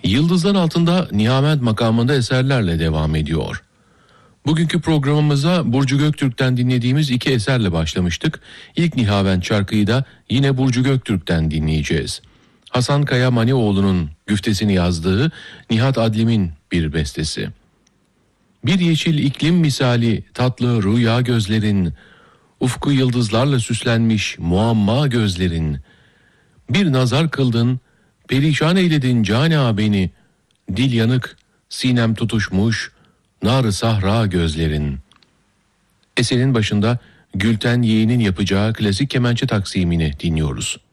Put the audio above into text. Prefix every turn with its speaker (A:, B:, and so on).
A: Yıldızlar Altında Nihavend makamında eserlerle devam ediyor. Bugünkü programımıza Burcu Göktürk'ten dinlediğimiz 2 eserle başlamıştık. İlk Nihavend şarkıyı da yine Burcu Göktürk'ten dinleyeceğiz. Hasan Kaya Manioğlu'nun güftesini yazdığı Nihat Adlim'in bir bestesi. Bir yeşil iklim misali tatlı rüya gözlerin, ufku yıldızlarla süslenmiş muamma gözlerin, bir nazar kıldın, perişan eyledin cana beni, dil yanık, sinem tutuşmuş, nar-ı sahra gözlerin. Eserin başında Gülten Yeğen'in yapacağı klasik kemençe taksimini dinliyoruz.